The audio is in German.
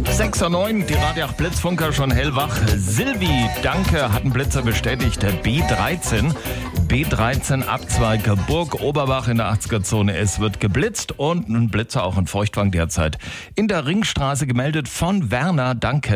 6:09 Uhr, die Radio 8 Blitzfunker schon hellwach. Silvi, danke, hat einen Blitzer bestätigt. B13 Abzweig Burg Oberbach in der 80er-Zone. Es wird geblitzt und ein Blitzer auch in Feuchtwang derzeit in der Ringstraße gemeldet von Werner. Danke.